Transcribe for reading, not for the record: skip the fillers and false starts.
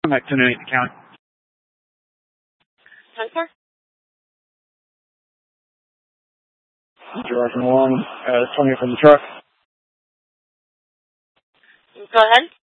I'm at 1008 the county. 10-4? Direction 1, 20 from the truck. Go ahead.